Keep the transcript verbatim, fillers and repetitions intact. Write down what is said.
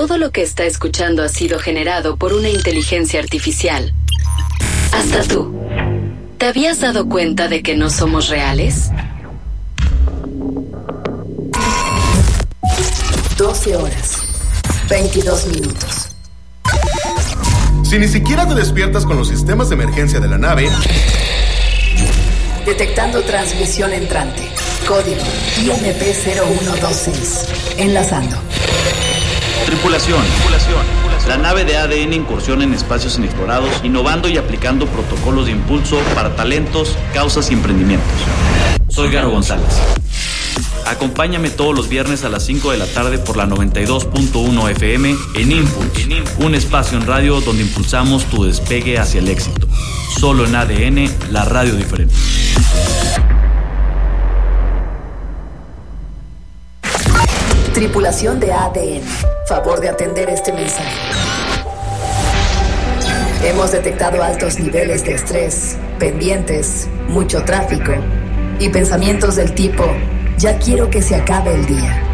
todo lo que está escuchando ha sido generado por una inteligencia artificial. Hasta tú. ¿Te habías dado cuenta de que no somos reales? doce horas, veintidós minutos. Si ni siquiera te despiertas con los sistemas de emergencia de la nave... Detectando transmisión entrante. Código I M P cero uno dos seis. Enlazando. Tripulación, tripulación. La nave de A D N incursiona en espacios inexplorados, innovando y aplicando protocolos de impulso para talentos, causas y emprendimientos. Soy Garo González. Acompáñame todos los viernes a las cinco de la tarde por la noventa y dos punto uno F M en Impulse, un espacio en radio donde impulsamos tu despegue hacia el éxito. Solo en A D N, la radio diferente. Tripulación de A D N, favor de atender este mensaje. Hemos detectado altos niveles de estrés, pendientes, mucho tráfico y pensamientos del tipo: ya quiero que se acabe el día.